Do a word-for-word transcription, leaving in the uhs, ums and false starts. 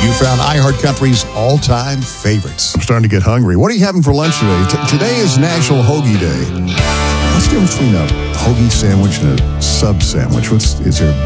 You found iHeartCountry's all-time favorites. I'm starting to get hungry. What are you having for lunch today? T- today is National Hoagie Day. What's the difference between a hoagie sandwich and a sub sandwich? What's is there?